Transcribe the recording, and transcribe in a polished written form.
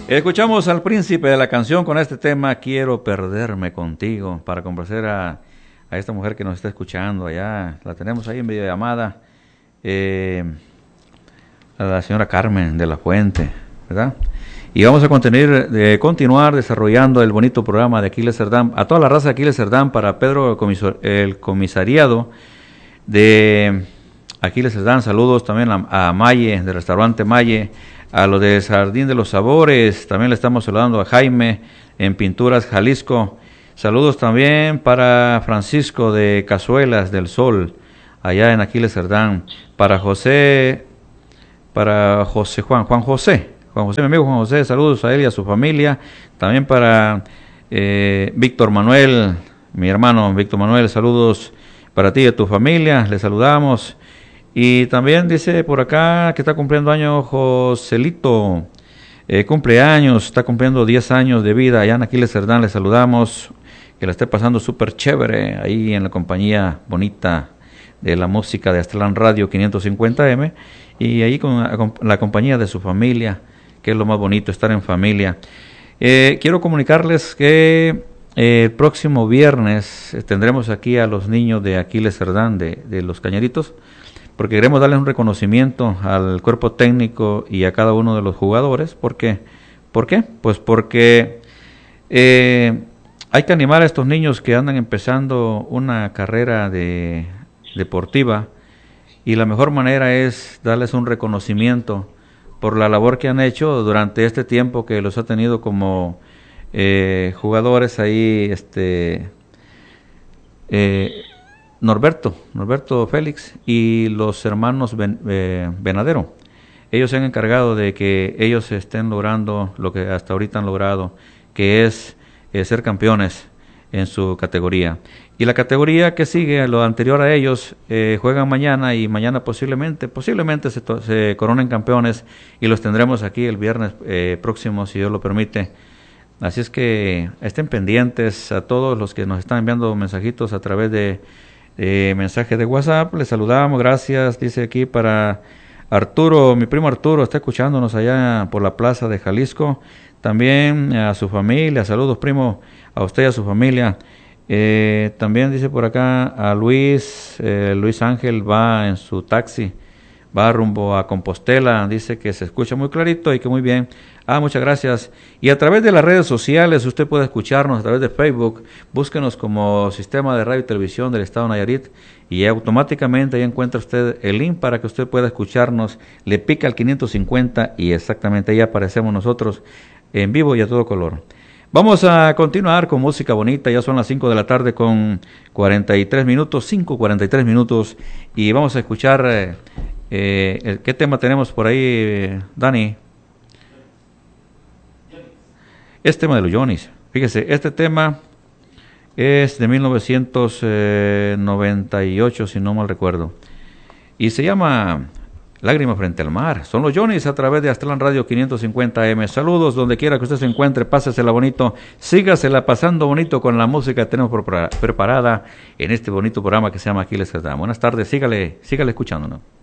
Escuchamos al príncipe de la canción con este tema Quiero perderme contigo, para complacer a esta mujer que nos está escuchando allá. La tenemos ahí en videollamada, a la señora Carmen de la Fuente, ¿verdad? Y vamos a continuar desarrollando el bonito programa de Aquiles Cerdán, a toda la raza de Aquiles Cerdán, para Pedro, el comisariado de Aquiles Cerdán. Saludos también a Maye, del restaurante Maye, a los de Jardín de los Sabores. También le estamos saludando a Jaime en Pinturas Jalisco. Saludos también para Francisco de Cazuelas del Sol, allá en Aquiles Cerdán. Para Juan José, mi amigo Juan José, saludos a él y a su familia. También para Víctor Manuel, mi hermano Víctor Manuel, saludos para ti y a tu familia, le saludamos. Y también dice por acá que está cumpliendo años Joselito, cumpleaños, está cumpliendo 10 años de vida allá en Aquiles Cerdán, le saludamos, que la esté pasando súper chévere ahí en la compañía bonita de la música de Aztlán Radio 550M, y ahí con la compañía de su familia, que es lo más bonito, estar en familia. Quiero comunicarles que el próximo viernes tendremos aquí a los niños de Aquiles Cerdán, de Los Cañaritos, porque queremos darles un reconocimiento al cuerpo técnico y a cada uno de los jugadores. ¿Por qué? Pues porque hay que animar a estos niños que andan empezando una carrera deportiva, y la mejor manera es darles un reconocimiento por la labor que han hecho durante este tiempo que los ha tenido como jugadores ahí, Norberto Félix y los hermanos Venadero. Ellos se han encargado de que ellos estén logrando lo que hasta ahorita han logrado, que es ser campeones en su categoría. Y la categoría que sigue, lo anterior a ellos, juegan mañana, y mañana posiblemente se coronen campeones, y los tendremos aquí el viernes próximo, si Dios lo permite. Así es que estén pendientes a todos los que nos están enviando mensajitos a través de mensaje de WhatsApp. Les saludamos, gracias. Dice aquí para Arturo, mi primo Arturo está escuchándonos allá por la plaza de Jalisco. También a su familia, saludos primo, a usted y a su familia. También dice por acá a Luis Ángel, va en su taxi, va rumbo a Compostela, dice que se escucha muy clarito y que muy bien. Muchas gracias. Y a través de las redes sociales usted puede escucharnos a través de Facebook, búsquenos como Sistema de Radio y Televisión del Estado de Nayarit, y automáticamente ahí encuentra usted el link para que usted pueda escucharnos, le pica al 550 y exactamente ahí aparecemos nosotros en vivo y a todo color. Vamos a continuar con música bonita, ya son las 5 de la tarde con 43 minutos, 5:43, y vamos a escuchar, ¿qué tema tenemos por ahí, Dani? Este tema de los Johnny's. Fíjese, este tema es de 1998, si no mal recuerdo, y se llama Lágrima frente al mar. Son los Johnny's a través de Aztlán Radio 550M. Saludos donde quiera que usted se encuentre, pásesela bonito, sígasela pasando bonito con la música que tenemos preparada en este bonito programa que se llama Aquiles Cerdán. Buenas tardes, sígale escuchándonos.